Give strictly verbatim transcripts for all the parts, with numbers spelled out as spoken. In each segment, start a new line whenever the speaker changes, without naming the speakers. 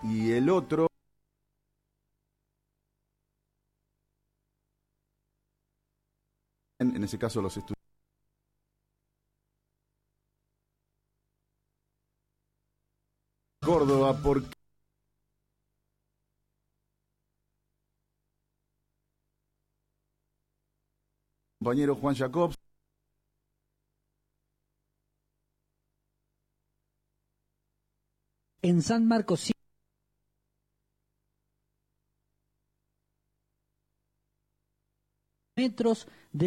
y el otro, en, en ese caso los estudiantes. Córdoba, porque compañero Juan Jacobs.
En San Marcos sí. Metros de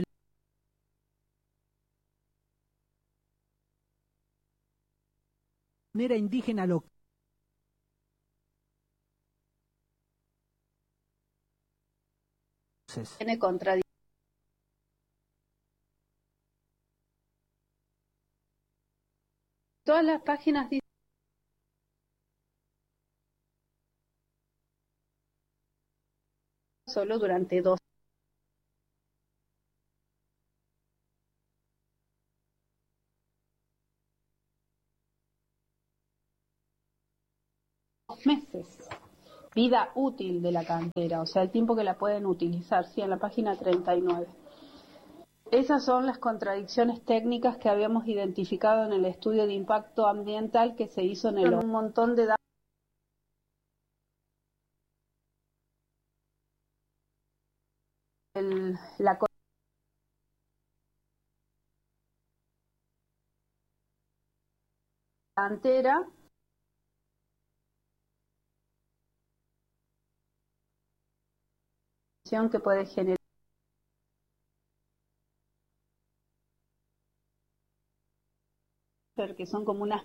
manera indígena local.
Tiene contradicción. Todas las páginas dicen solo durante dos meses. Vida útil de la cantera, o sea, el tiempo que la pueden utilizar, sí, en la página treinta y nueve. Esas son las contradicciones técnicas que habíamos identificado en el estudio de impacto ambiental que se hizo en el un montón de datos. El, la cantera que puede generar que son como unas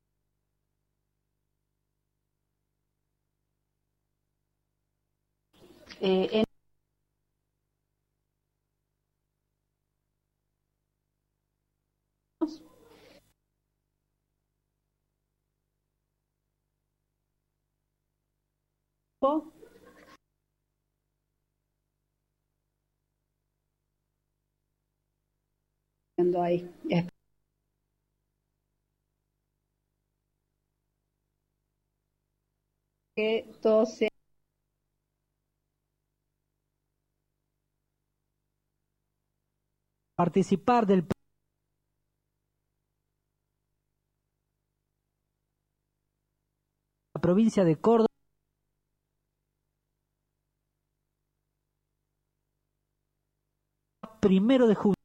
eh, en ahí. Que todo sea
Participar del la provincia de Córdoba. Primero de junio.